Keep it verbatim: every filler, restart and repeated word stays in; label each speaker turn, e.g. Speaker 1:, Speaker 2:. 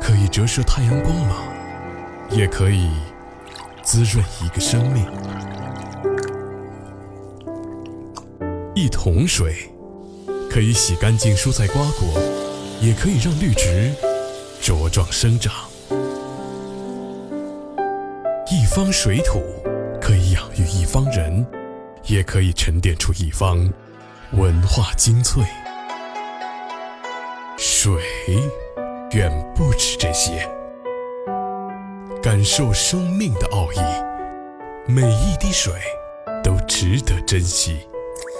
Speaker 1: 可以折射太阳光芒，也可以滋润一个生命。一桶水可以洗干净蔬菜瓜果，也可以让绿植茁壮生长。一方水土可以养育一方人，也可以沉淀出一方文化精粹。水远不止这些，感受生命的奥义，每一滴水都值得珍惜。